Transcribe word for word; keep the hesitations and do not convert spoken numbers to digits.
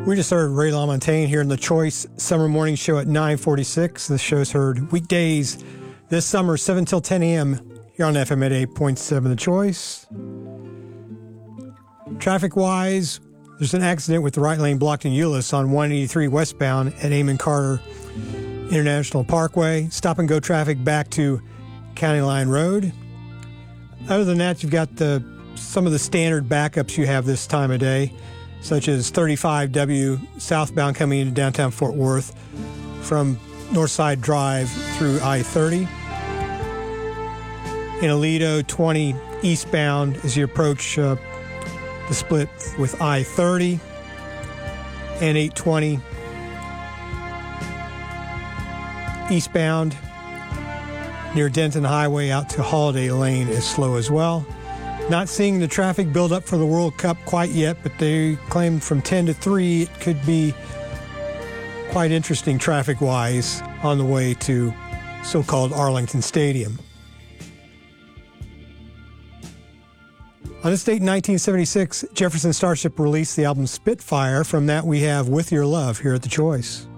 We just heard Ray LaMontagne here in the Choice Summer Morning Show at nine forty-six. This show's heard weekdays this summer, seven till ten a.m. here on F M at eight point seven The Choice. Traffic-wise, there's an accident with the right lane blocked in Euless on one eighty-three westbound at Amon Carter International Parkway. Stop-and-go traffic back to County Line Road. Other than that, you've got the some of the standard backups you have this time of day, such as thirty-five W southbound coming into downtown Fort Worth from Northside Drive through I thirty. In Aledo, twenty eastbound as you approach uh, the split with I thirty. And eight twenty eastbound near Denton Highway out to Holiday Lane is slow as well. Not seeing the traffic build up for the World Cup quite yet, but they claim from ten to three it could be quite interesting traffic-wise on the way to so-called Arlington Stadium. On this date in nineteen seventy-six, Jefferson Starship released the album Spitfire. From that we have With Your Love here at The Choice.